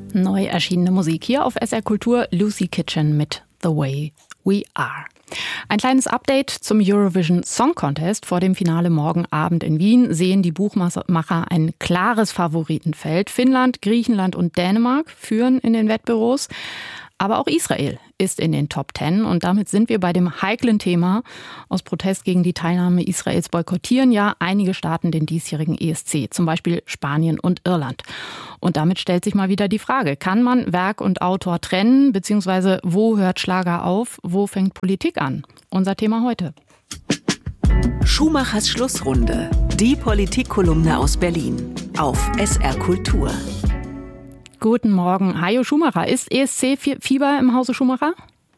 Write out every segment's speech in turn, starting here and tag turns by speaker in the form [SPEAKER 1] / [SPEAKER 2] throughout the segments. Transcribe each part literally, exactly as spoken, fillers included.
[SPEAKER 1] Neu erschienene Musik hier auf S R Kultur, Lucy Kitchen mit The Way We Are. Ein kleines Update zum Eurovision Song Contest. Vor dem Finale morgen Abend in Wien sehen die Buchmacher ein klares Favoritenfeld. Finnland, Griechenland und Dänemark führen in den Wettbüros. Aber auch Israel ist in den Top Ten und damit sind wir bei dem heiklen Thema. Aus Protest gegen die Teilnahme Israels boykottieren ja einige Staaten den diesjährigen E S C, zum Beispiel Spanien und Irland. Und damit stellt sich mal wieder die Frage, kann man Werk und Autor trennen, beziehungsweise wo hört Schlager auf, wo fängt Politik an? Unser Thema heute.
[SPEAKER 2] Schumachers Schlussrunde, die Politikkolumne aus Berlin auf S R Kultur.
[SPEAKER 1] Guten Morgen, Hajo Schumacher. Ist E S C-Fieber im Hause Schumacher?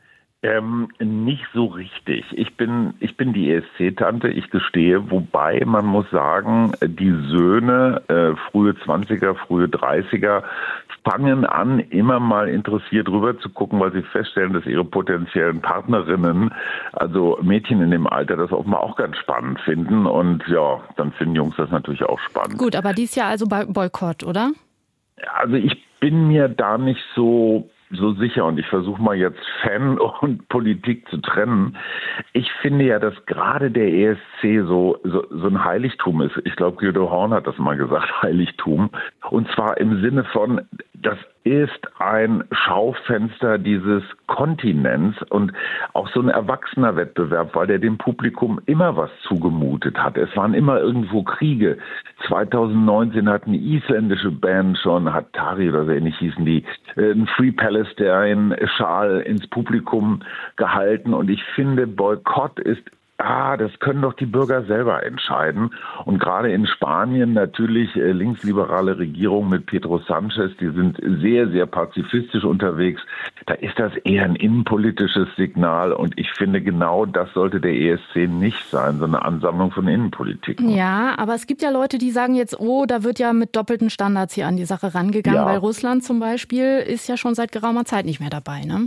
[SPEAKER 3] Ähm, nicht so richtig. Ich bin, ich bin die E S C-Tante, ich gestehe, wobei man muss sagen, die Söhne, äh, frühe Zwanziger, frühe Dreißiger, fangen an, immer mal interessiert rüber zu gucken, weil sie feststellen, dass ihre potenziellen Partnerinnen, also Mädchen in dem Alter, das offenbar auch ganz spannend finden. Und ja, dann finden Jungs das natürlich auch spannend.
[SPEAKER 1] Gut, aber dies Jahr also Boykott, oder?
[SPEAKER 3] Also ich bin mir da nicht so so sicher und ich versuche mal jetzt Fan und Politik zu trennen. Ich finde ja, dass gerade der E S C so so, so ein Heiligtum ist. Ich glaube, Guido Horn hat das mal gesagt, Heiligtum. Und zwar im Sinne von, das ist ein Schaufenster dieses Kontinents und auch so ein erwachsener Wettbewerb, weil der dem Publikum immer was zugemutet hat. Es waren immer irgendwo Kriege. zweitausendneunzehn hat eine isländische Band schon, hat Tari oder so ähnlich hießen die, einen Free Palestine Schal ins Publikum gehalten. Und ich finde, Boykott ist Ah, das können doch die Bürger selber entscheiden. Und gerade in Spanien natürlich äh, linksliberale Regierung mit Pedro Sánchez, die sind sehr, sehr pazifistisch unterwegs. Da ist das eher ein innenpolitisches Signal. Und ich finde, genau das sollte der E S C nicht sein, so eine Ansammlung von Innenpolitik.
[SPEAKER 1] Ja, aber es gibt ja Leute, die sagen jetzt, oh, da wird ja mit doppelten Standards hier an die Sache rangegangen, ja. Weil Russland zum Beispiel ist ja schon seit geraumer Zeit nicht mehr dabei, ne?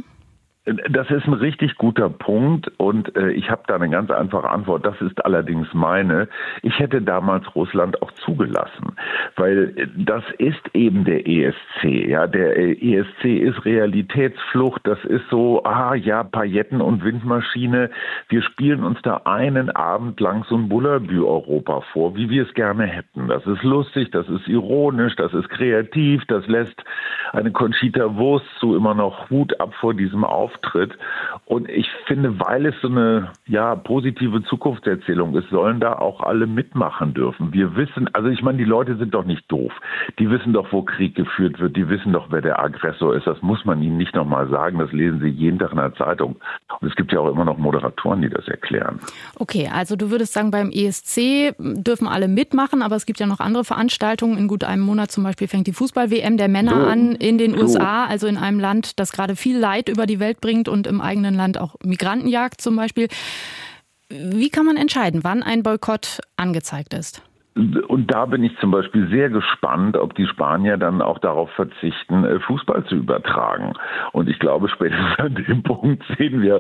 [SPEAKER 3] Das ist ein richtig guter Punkt und äh, ich habe da eine ganz einfache Antwort. Das ist allerdings meine. Ich hätte damals Russland auch zugelassen, weil das ist eben der E S C. Ja, der E S C ist Realitätsflucht. Das ist so, ah ja, Pailletten und Windmaschine. Wir spielen uns da einen Abend lang so ein Bullabü-Europa vor, wie wir es gerne hätten. Das ist lustig, das ist ironisch, das ist kreativ. Das lässt eine Conchita Wurst zu immer noch Hut ab vor diesem Auftritt. Und ich finde, weil es so eine ja positive Zukunftserzählung ist, sollen da auch alle mitmachen dürfen. Wir wissen, also ich meine, die Leute sind doch nicht doof. Die wissen doch, wo Krieg geführt wird. Die wissen doch, wer der Aggressor ist. Das muss man ihnen nicht nochmal sagen. Das lesen sie jeden Tag in der Zeitung. Und es gibt ja auch immer noch Moderatoren, die das erklären.
[SPEAKER 1] Okay, also du würdest sagen, beim E S C dürfen alle mitmachen, aber es gibt ja noch andere Veranstaltungen. In gut einem Monat zum Beispiel fängt die Fußball-W M der Männer so, an in den so. U S A, also in einem Land, das gerade viel Leid über die Welt bringt und im eigenen Land auch Migrantenjagd zum Beispiel. Wie kann man entscheiden, wann ein Boykott angezeigt ist?
[SPEAKER 3] Und da bin ich zum Beispiel sehr gespannt, ob die Spanier dann auch darauf verzichten, Fußball zu übertragen. Und ich glaube, spätestens an dem Punkt sehen wir,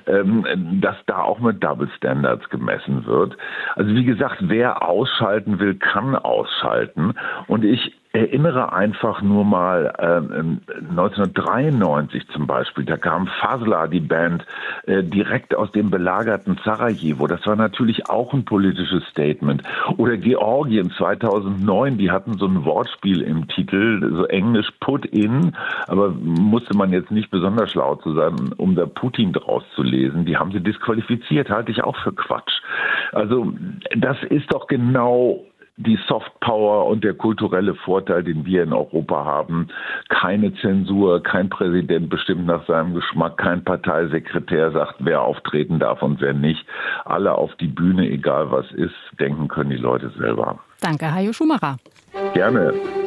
[SPEAKER 3] dass da auch mit Double Standards gemessen wird. Also wie gesagt, wer ausschalten will, kann ausschalten. Und ich erinnere einfach nur mal äh, neunzehnhundertdreiundneunzig zum Beispiel, da kam Fazla, die Band, äh, direkt aus dem belagerten Sarajevo. Das war natürlich auch ein politisches Statement. Oder Georgien zweitausendneun, die hatten so ein Wortspiel im Titel, so englisch Put in, aber musste man jetzt nicht besonders schlau zu sein, um da Putin draus zu lesen. Die haben sie disqualifiziert, halte ich auch für Quatsch. Also das ist doch genau die Softpower und der kulturelle Vorteil, den wir in Europa haben. Keine Zensur, kein Präsident bestimmt nach seinem Geschmack, kein Parteisekretär sagt, wer auftreten darf und wer nicht. Alle auf die Bühne, egal was ist, denken können die Leute selber.
[SPEAKER 1] Danke, Hajo Schumacher.
[SPEAKER 3] Gerne.